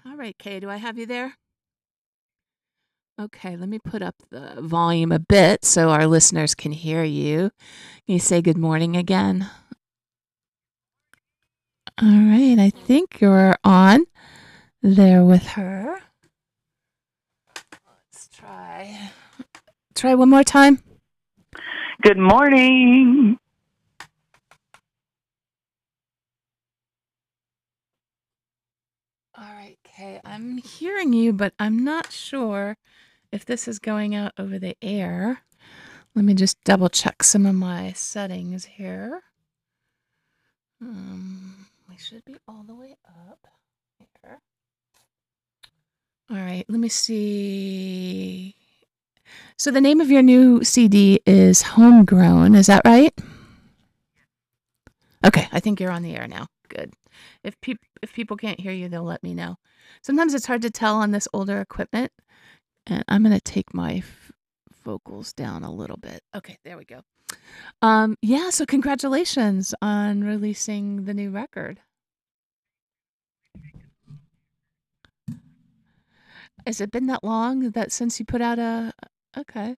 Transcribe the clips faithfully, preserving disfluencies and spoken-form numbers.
All right, Kay, do I have you there? Okay, let me put up the volume a bit so our listeners can hear you. Can you say good morning again? All right, I think you're on there with her. Let's try. Try one more time. Good morning. All right, Kay, I'm hearing you, but I'm not sure if this is going out over the air. Let me just double check some of my settings here. Um, we should be all the way up here. All right, let me see. So the name of your new C D is Homegrown, is that right? Okay, I think you're on the air now. Good. If peop- if people can't hear you, they'll let me know. Sometimes it's hard to tell on this older equipment, and I'm going to take my f- vocals down a little bit. Okay, there we go. Um, yeah, so congratulations on releasing the new record. Has it been that long that since you put out a okay.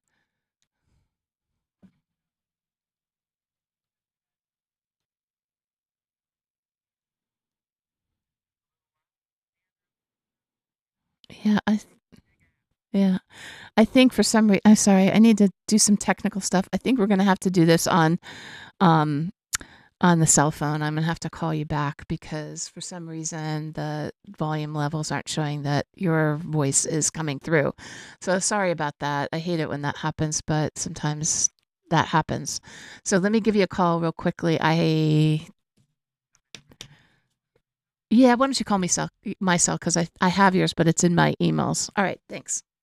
Yeah, I th- yeah. I think for some reason, I'm sorry, I need to do some technical stuff. I think we're going to have to do this on um on the cell phone. I'm going to have to call you back because for some reason the volume levels aren't showing that your voice is coming through. So sorry about that. I hate it when that happens, but sometimes that happens. So let me give you a call real quickly. I Yeah, why don't you call me cell, my cell because I I have yours, but it's in my emails. All right, thanks.